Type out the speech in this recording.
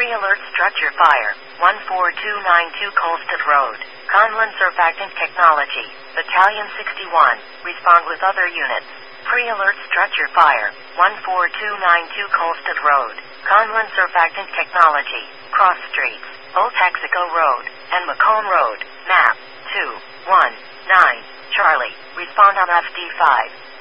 Pre-alert structure fire. 14292 Colstead Road. Conlon Surfactant Technology. Battalion 61. Respond with other units. Pre-alert structure fire. 14292 Colstead Road. Conlon Surfactant Technology. Cross Streets. Old Texaco Road. And Macomb Road. Map 219. Charlie. Respond on FD5.